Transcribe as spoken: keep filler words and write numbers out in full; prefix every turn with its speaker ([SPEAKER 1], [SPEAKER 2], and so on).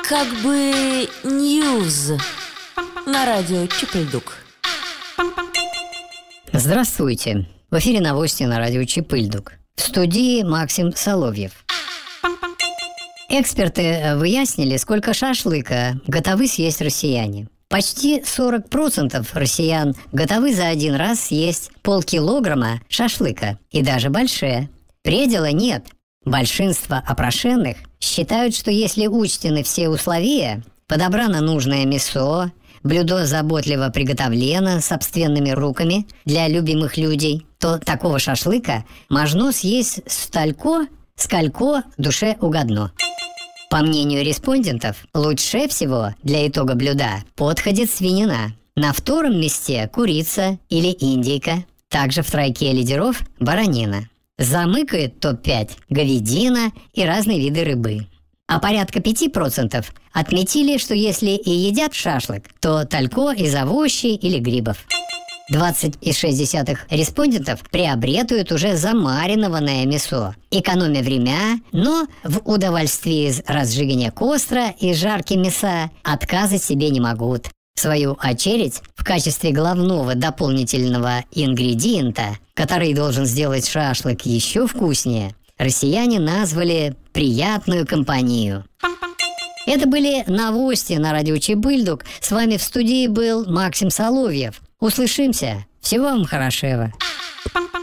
[SPEAKER 1] Как бы ньюз на радио Чипыльдук.
[SPEAKER 2] Здравствуйте! В эфире новости на радио Чипыльдук. В студии Максим Соловьев. Эксперты выяснили, сколько шашлыка готовы съесть россияне. Почти сорок процентов россиян готовы за один раз съесть полкилограмма шашлыка, и даже больше. Предела нет. Большинство опрошенных считают, что если учтены все условия, подобрано нужное мясо, блюдо заботливо приготовлено собственными руками для любимых людей, то такого шашлыка можно съесть столько, сколько душе угодно. По мнению респондентов, лучше всего для итога блюда подходит свинина. На втором месте курица или индейка. Также в тройке лидеров баранина. Замыкает топ пять говядина и разные виды рыбы. А порядка пять процентов отметили, что если и едят шашлык, то только из овощей или грибов. двадцать целых шесть десятых респондентов приобретают уже замаринованное мясо, экономя время, но в удовольствии из разжигания костра и жарки мяса отказать себе не могут. В свою очередь, в качестве главного дополнительного ингредиента, который должен сделать шашлык еще вкуснее, россияне назвали приятную компанию. Это были новости на радио Чипыльдук. С вами в студии был Максим Соловьев. Услышимся. Всего вам хорошего.